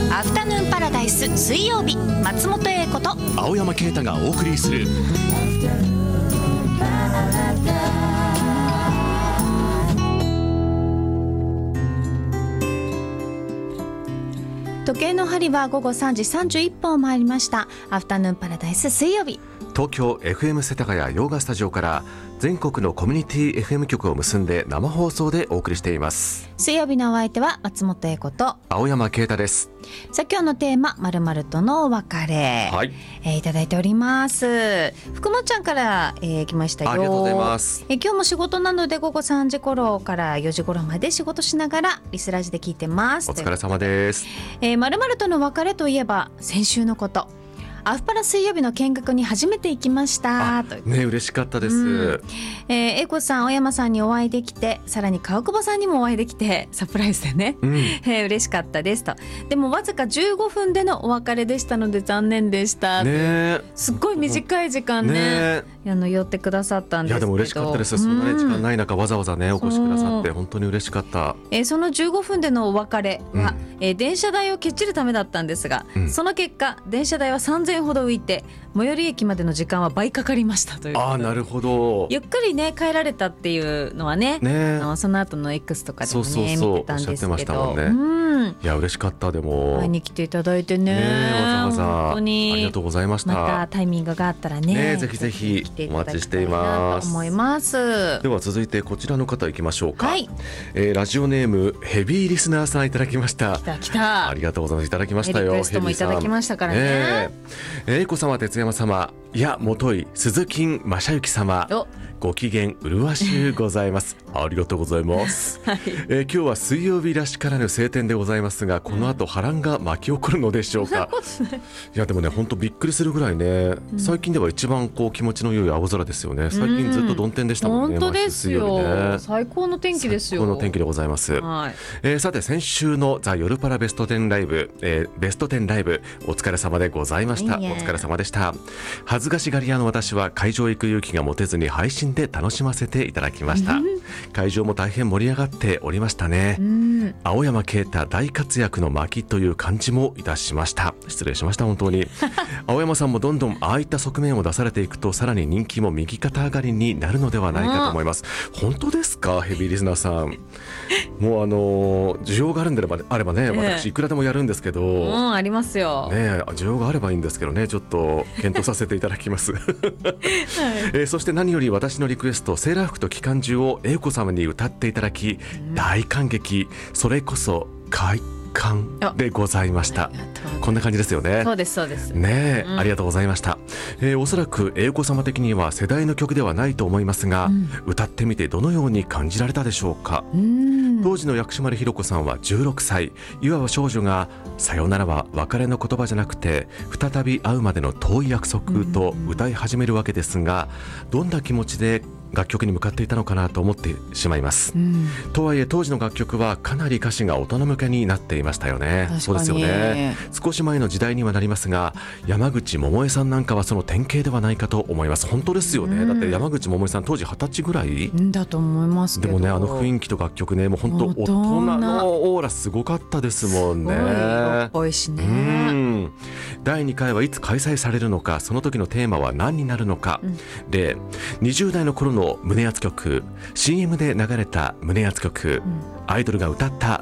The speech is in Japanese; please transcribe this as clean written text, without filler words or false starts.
アフタヌーンパラダイス水曜日、松本英子と青山啓太がお送りする時計の針は午後3時31分を回りました。アフタヌーンパラダイス水曜日、 東京 FM 世田谷洋画スタジオから全国のコミュニティ FM 局を結んで生放送でお送りしています。 水曜日のお相手は松本英子と青山啓太です。 さあ今日のテーマ、〇〇とのお別れ、 はい、 いただいております。福もちゃんから、来ましたよ。 ありがとうございます。 今日も仕事なので午後3時頃から4時頃まで仕事しながらリスラジで聞いてます。 お疲れ様です。 〇〇との別れといえば先週のこと、アフパラ水曜日の見学に初めて行きましたと。 ね、嬉しかったです。 英子さん、青山さんにお会いできて、さらに川久保さんにもお会いできてサプライズでね、嬉しかったですと。でもわずか15分でのお別れでしたので残念でしたね。すっごい短い時間ね、寄ってくださったんですけど、 いやでも嬉しかったです。そんなに時間ない中わざわざねお越しくださって本当に嬉しかった。 その15分でのお別れは、電車代をけっちるためだったんですが、その結果電車代は3000円ほど浮いて最寄り駅までの時間は倍かかりましたという。 なるほど。 ゆっくりね帰られたっていうのはね、その後の X とかでもね見てたんですけど、 いや嬉しかった。でも会いに来ていただいてね、 わざわざ本当にありがとうございました。 またタイミングがあったらね、 ぜひぜひお待ちしています。 思います。 では続いてこちらの方行きましょうか。 はい、 ラジオネームヘビーリスナーさんいただきました。 来たありがとうございます。いただきましたよ。 リクエストもいただきましたからね。 英子様、哲山様、いやもとい鈴木正幸様、ご機嫌麗しゅうございます。ありがとうございます、今日は水曜日らしからぬ晴天でございますが、この後波乱が巻き起こるのでしょうか。いやでもね本当びっくりするぐらいね、最近では一番こう気持ちの良い青空ですよね。最近ずっと曇天でしたもんね。 本当ですよ、最高の天気ですよ。 最高の天気でございます、さて先週のザ・夜パラベスト10ライブ、ベスト10ライブお疲れ様でございました。お疲れ様でした。恥ずかしがり屋の私は会場行く勇気が持てずに配信で楽しませていただきました、会場も大変盛り上がっておりましたね、青山啓太大活躍の巻という感じもいたしました。失礼しました本当に青山さんもどんどんああいった側面を出されていくと、さらに人気も右肩上がりになるのではないかと思います、本当ですかヘビーリスナーさん。もう需要があるんであればね、私いくらでもやるんですけど、 ありますよね、需要があればいいんですけどね、ちょっと検討させていただきます、そして何より私のリクエストセーラー服と機関銃を英子様に歌っていただき、大感激、それこそ快感でございました。こんな感じですよね。 そうですそうですね、ありがとうございました、おそらく英子様的には世代の曲ではないと思いますが、歌ってみてどのように感じられたでしょうか。当時の薬師丸ひろ子さんは16歳、いわば少女がさよならは別れの言葉じゃなくて再び会うまでの遠い約束と歌い始めるわけですが、どんな気持ちで楽曲に向かっていたのかなと思ってしまいます、とはいえ当時の楽曲はかなり歌詞が大人向けになっていましたよね。そうですよね。少し前の時代にはなりますが、山口百恵さんなんかはその典型ではないかと思います。本当ですよね、だって山口百恵さん当時20歳ぐらいだと思いますけど、 でもね雰囲気と楽曲ね、もう本当大人のオーラすごかったですもんね。 色っぽいしね。 第2回はいつ開催されるのか、その時のテーマは何になるのか、で20代の頃の胸熱曲、 CM で流れた胸熱曲、アイドルが歌った